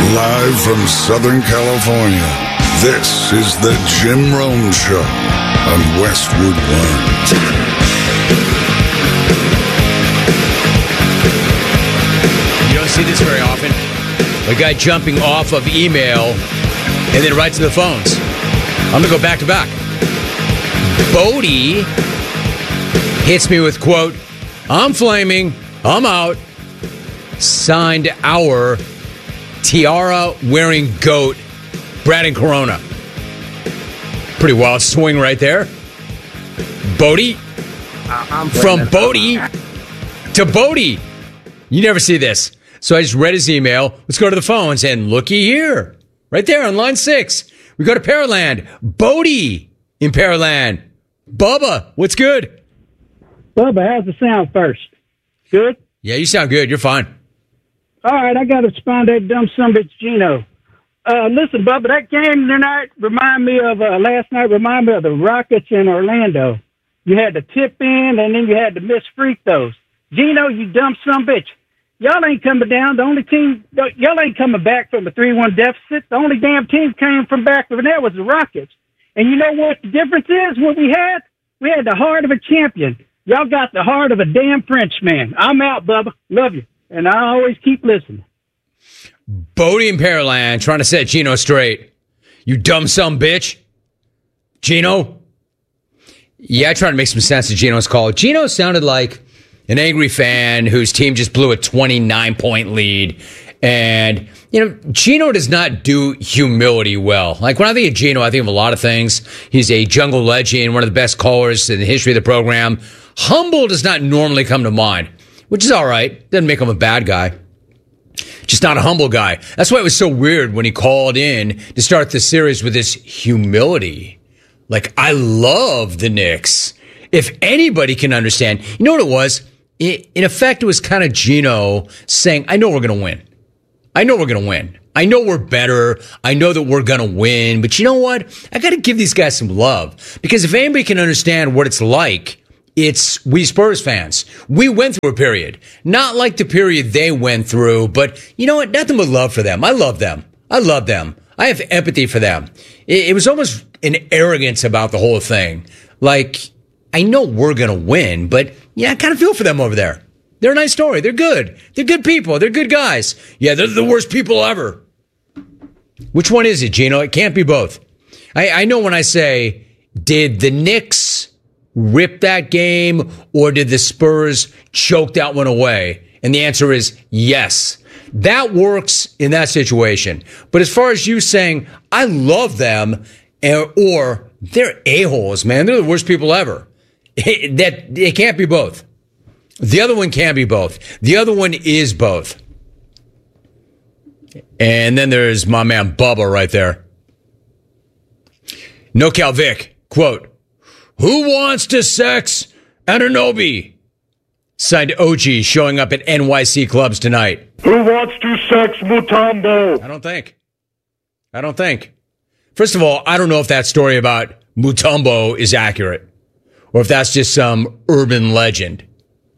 Live from Southern California, this is the Jim Rome Show on Westwood One. You don't see this very often. A guy jumping off of email and then right to the phones. I'm going to go back to back. Bodie hits me with, quote, "I'm flaming, I'm out." Signed our tiara-wearing goat, Brad and Corona. Pretty wild swing right there. Bodie. From Bodie to Bodie. You never see this. So I just read his email. Let's go to the phones, and looky here. Right there on line 6. We go to Pearland. Bodie in Pearland. Bubba, what's good? Bubba, how's the sound first? Good? Yeah, you sound good. You're fine. All right, I got to respond to that dumb sumbitch Gino. Listen, Bubba, that game tonight remind me of the Rockets in Orlando. You had to tip in, and then you had to miss free throws. Gino, you dumb sumbitch. Y'all ain't coming down. Y'all ain't coming back from a 3-1 deficit. The only damn team came from back from there was the Rockets. And you know what the difference is? What we had? We had the heart of a champion. Y'all got the heart of a damn Frenchman. I'm out, Bubba. Love you. And I always keep listening. Bodie and Pearland trying to set Gino straight. You dumb son bitch. Gino? Yeah, I tried to make some sense of Gino's call. Gino sounded like an angry fan whose team just blew a 29-point lead. And, Gino does not do humility well. Like, when I think of Gino, I think of a lot of things. He's a jungle legend, one of the best callers in the history of the program. Humble does not normally come to mind, which is all right. Doesn't make him a bad guy. Just not a humble guy. That's why it was so weird when he called in to start the series with this humility. Like, I love the Knicks. If anybody can understand, you know what it was? In effect, it was kind of Gino saying, I know we're going to win. I know we're going to win. I know we're better. I know that we're going to win. But you know what? I got to give these guys some love. Because if anybody can understand what it's like, it's we Spurs fans. We went through a period. Not like the period they went through, but you know what? Nothing but love for them. I love them. I love them. I have empathy for them. It was almost an arrogance about the whole thing. Like, I know we're going to win, but yeah, I kind of feel for them over there. They're a nice story. They're good. They're good people. They're good guys. Yeah, they're the worst people ever. Which one is it, Gino? It can't be both. I know when I say, did the Knicks rip that game or did the Spurs choke that one away? And the answer is yes. That works in that situation. But as far as you saying, I love them, or they're a-holes, man. They're the worst people ever. It can't be both. The other one can be both. The other one is both. And then there's my man Bubba right there. NoCal Vic, quote, "Who wants to sex Anunoby?" Signed OG showing up at NYC clubs tonight. Who wants to sex Mutombo? I don't think. First of all, I don't know if that story about Mutombo is accurate or if that's just some urban legend.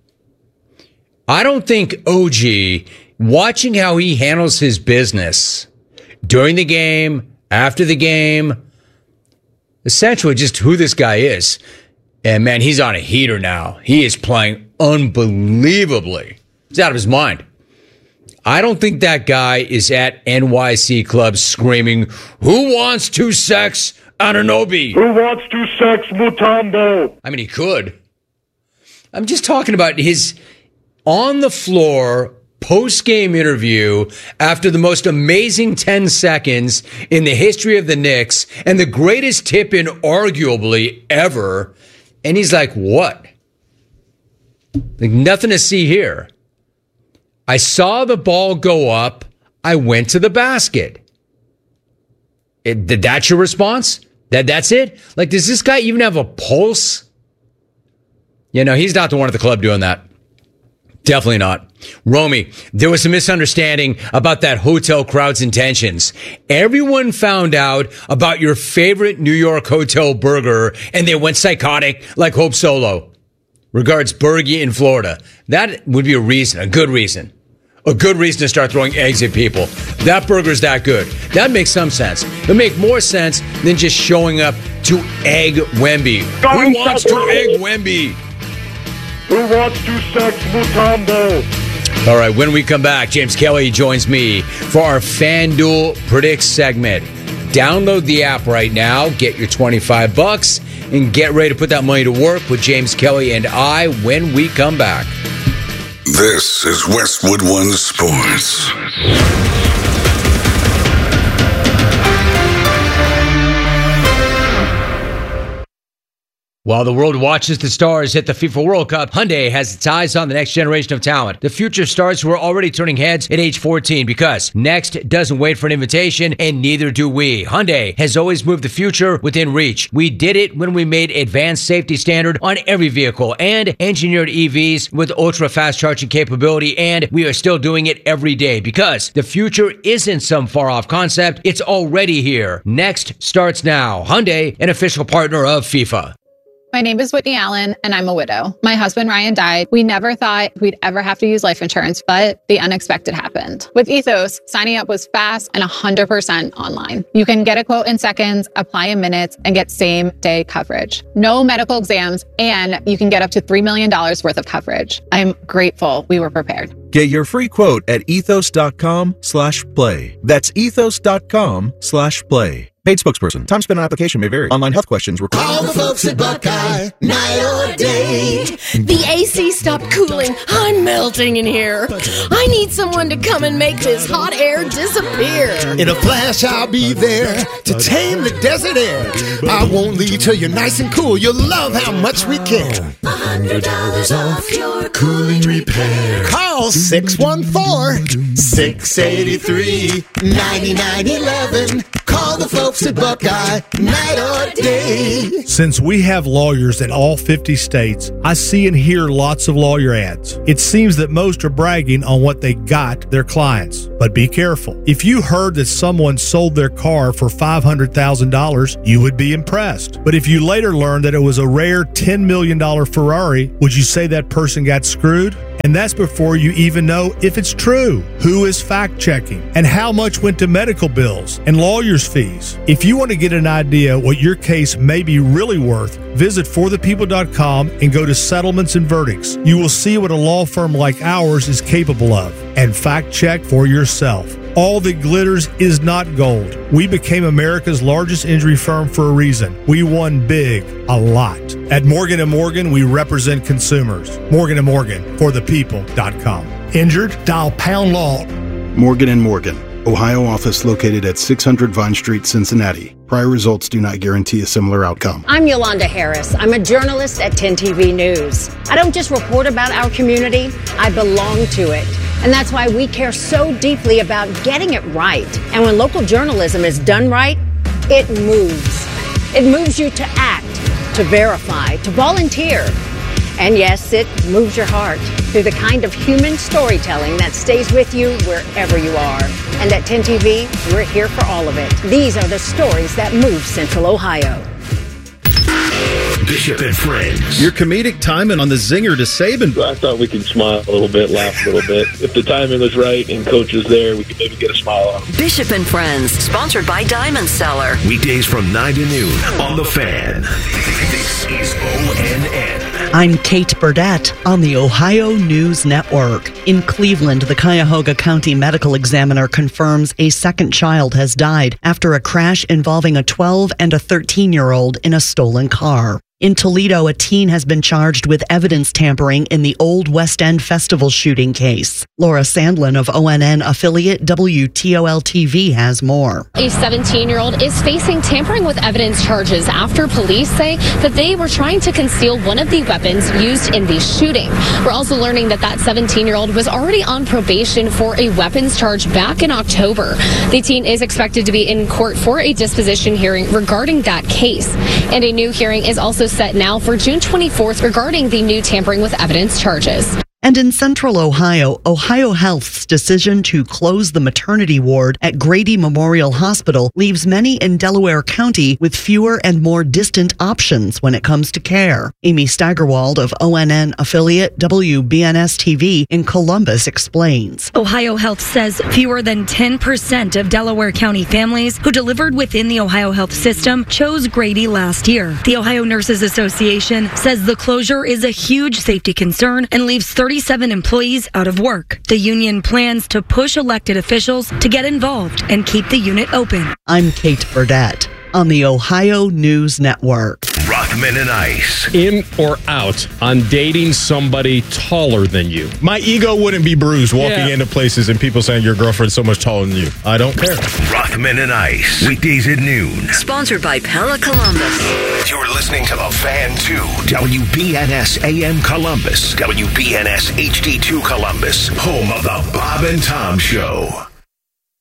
I don't think OG, watching how he handles his business during the game, after the game, essentially just who this guy is. And man, he's on a heater now. He is playing unbelievably. He's out of his mind. I don't think that guy is at NYC clubs screaming, "Who wants to sex Anunoby?" Who wants to sex Mutombo? I mean, he could. I'm just talking about his on-the-floor post-game interview after the most amazing 10 seconds in the history of the Knicks and the greatest tip-in arguably ever. And he's like, what? Like, nothing to see here. I saw the ball go up. I went to the basket. That's your response? That's it? Like, does this guy even have a pulse? He's not the one at the club doing that. Definitely not. Romy, there was a misunderstanding about that hotel crowd's intentions. Everyone found out about your favorite New York hotel burger, and they went psychotic like Hope Solo. Regards, Bergie in Florida. That would be a reason, a good reason. a good reason to start throwing eggs at people. That burger's that good. That makes some sense. It would make more sense than just showing up to egg Wemby. Who wants to egg Wemby? Who wants to sex Mutombo? All right, when we come back, James Kelly joins me for our FanDuel Predicts segment. Download the app right now, get your $25, and get ready to put that money to work with James Kelly and I when we come back. This is Westwood One Sports. While the world watches the stars hit the FIFA World Cup, Hyundai has its eyes on the next generation of talent. The future stars who are already turning heads at age 14 because next doesn't wait for an invitation, and neither do we. Hyundai has always moved the future within reach. We did it when we made advanced safety standard on every vehicle and engineered EVs with ultra-fast charging capability, and we are still doing it every day because the future isn't some far-off concept. It's already here. Next starts now. Hyundai, an official partner of FIFA. My name is Whitney Allen, and I'm a widow. My husband, Ryan, died. We never thought we'd ever have to use life insurance, but the unexpected happened. With Ethos, signing up was fast and 100% online. You can get a quote in seconds, apply in minutes, and get same-day coverage. No medical exams, and you can get up to $3 million worth of coverage. I'm grateful we were prepared. Get your free quote at ethos.com/play. That's ethos.com/play. Paid spokesperson. Time spent on application may vary. Online health questions required. Call the folks at Buckeye, night or day. The AC stopped cooling. I'm melting in here. I need someone to come and make this hot air disappear. In a flash, I'll be there to tame the desert air. I won't leave till you're nice and cool. You'll love how much we care. $100 off your cooling repair. Call 614-683-9911. Call the folks at Buckeye, night or day. Since we have lawyers in all 50 states, I see and hear lots of lawyer ads. It seems that most are bragging on what they got their clients. But be careful. If you heard that someone sold their car for $500,000, you would be impressed. But if you later learned that it was a rare $10 million Ferrari, would you say that person got screwed? And that's before you even know if it's true. Who is fact-checking? And how much went to medical bills and lawyers' fees? If you want to get an idea what your case may be really worth, visit forthepeople.com and go to settlements and verdicts. You will see what a law firm like ours is capable of. And fact-check for yourself. All that glitters is not gold. We became America's largest injury firm for a reason. We won big, a lot. At Morgan & Morgan, we represent consumers. Morgan & Morgan, forthepeople.com. Injured? Dial pound law. Morgan & Morgan, Ohio office located at 600 Vine Street, Cincinnati. Prior results do not guarantee a similar outcome. I'm Yolanda Harris. I'm a journalist at 10 TV News. I don't just report about our community, I belong to it. And that's why we care so deeply about getting it right. And when local journalism is done right, it moves. It moves you to act, to verify, to volunteer. And yes, it moves your heart through the kind of human storytelling that stays with you wherever you are. And at 10 TV, we're here for all of it. These are the stories that move Central Ohio. Bishop and Friends. Your comedic timing on the zinger to Saban. I thought we could smile a little bit, laugh a little bit. If the timing was right and coach was there, we could maybe get a smile on him. Bishop and Friends, sponsored by Diamond Seller. Weekdays from 9 to noon on The Fan. This is ONN. I'm Kate Burdett on the Ohio News Network. In Cleveland, the Cuyahoga County Medical Examiner confirms a second child has died after a crash involving a 12 and a 13-year-old in a stolen car. In Toledo, a teen has been charged with evidence tampering in the Old West End Festival shooting case. Laura Sandlin of ONN affiliate WTOL-TV has more. A 17-year-old is facing tampering with evidence charges after police say that they were trying to conceal one of the weapons used in the shooting. We're also learning that 17-year-old was already on probation for a weapons charge back in October. The teen is expected to be in court for a disposition hearing regarding that case. And a new hearing is also set now for June 24th regarding the new tampering with evidence charges. And in Central Ohio, Ohio Health's decision to close the maternity ward at Grady Memorial Hospital leaves many in Delaware County with fewer and more distant options when it comes to care. Amy Steigerwald of ONN affiliate WBNS-TV in Columbus explains. Ohio Health says fewer than 10% of Delaware County families who delivered within the Ohio Health system chose Grady last year. The Ohio Nurses Association says the closure is a huge safety concern and leaves 37 employees out of work. The union plans to push elected officials to get involved and keep the unit open. I'm Kate Burdett on the Ohio News Network. Rothman and Ice. In or out on dating somebody taller than you? My ego wouldn't be bruised walking into places and people saying your girlfriend's so much taller than you. I don't care. Rothman and Ice. Weekdays at noon. Sponsored by Pella Columbus. You're listening to The Fan 2. WBNS AM Columbus. WBNS HD2 Columbus. Home of the Bob and Tom Show.